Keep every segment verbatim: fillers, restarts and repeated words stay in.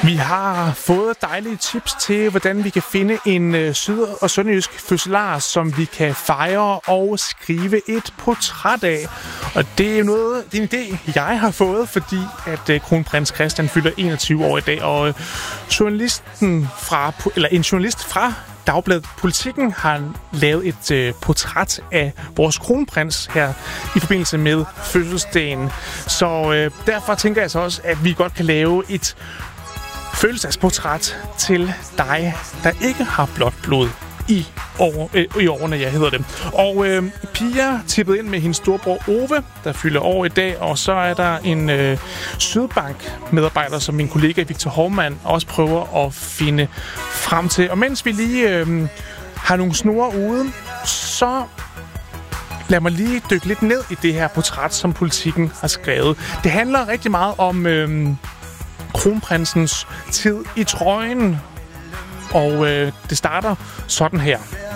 Vi har fået dejlige tips til, hvordan vi kan finde en øh, syd- og sønderjysk fødselar, som vi kan fejre og skrive et portræt af. Og det er noget, det er en idé, jeg har fået, fordi at øh, kronprins Christian fylder enogtyve år i dag, og øh, journalisten fra, eller en journalist fra Dagbladet Politikken har lavet et øh, portræt af vores kronprins her i forbindelse med fødselsdagen. Så øh, derfor tænker jeg så også, at vi godt kan lave et følelsesportræt til dig, der ikke har blåt blod i, år, øh, i årene, jeg hedder det. Og øh, Pia tippede ind med hendes storebror Ove, der fylder år i dag, og så er der en øh, Sydbank-medarbejder, som min kollega Victor Hovmand også prøver at finde frem til. Og mens vi lige øh, har nogle snore ude, så lad mig lige dykke lidt ned i det her portræt, som Politikken har skrevet. Det handler rigtig meget om øh, kronprinsens tid i trøjen, og øh, det starter sådan her.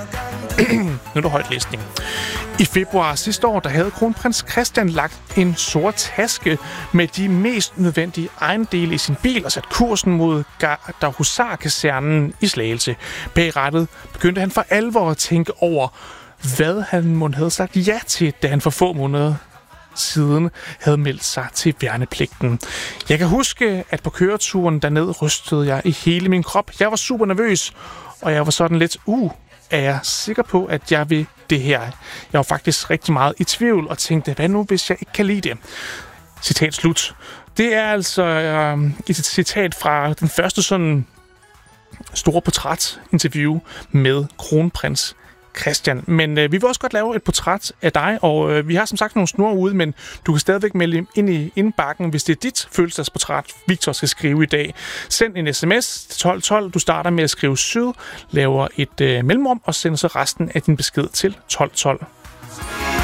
Nu er der højt læsning. I februar sidste år, der havde kronprins Christian lagt en sort taske med de mest nødvendige ejendele i sin bil og sat kursen mod Gardehusarkasernen i Slagelse. Bag rattet begyndte han for alvor at tænke over, hvad han måtte havde sagt ja til, da han for få måneder siden havde meldt sig til værnepligten. Jeg kan huske, at på køreturen derned rystede jeg i hele min krop. Jeg var super nervøs, og jeg var sådan lidt, uh, er jeg sikker på, at jeg vil det her? Jeg var faktisk rigtig meget i tvivl og tænkte, hvad nu, hvis jeg ikke kan lide det? Citat slut. Det er altså øh, et citat fra den første sådan store portrætinterview med kronprins Christian. Men øh, vi vil også godt lave et portræt af dig, og øh, vi har som sagt nogle snore ude, men du kan stadigvæk melde ind i indbakken, hvis det er dit følelsesportræt, Victor skal skrive i dag. Send en sms til tolv tolv. Du starter med at skrive syd, laver et øh, mellemrum, og sender så resten af din besked til tolv tolv.